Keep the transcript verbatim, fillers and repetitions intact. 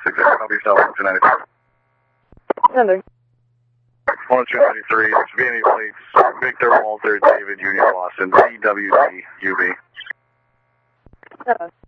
six zero, copy yourself, two ninety-three. Sending. one two ninety-three, it's V N A plates, Victor Walter David Union Boston, D W D U B. Seven.